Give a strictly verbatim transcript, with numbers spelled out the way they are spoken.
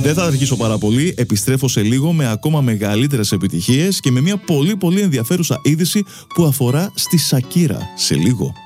Δεν θα αρχίσω πάρα πολύ, επιστρέφω σε λίγο με ακόμα μεγαλύτερες επιτυχίες και με μια πολύ πολύ ενδιαφέρουσα είδηση που αφορά στη Σακύρα. Σε λίγο.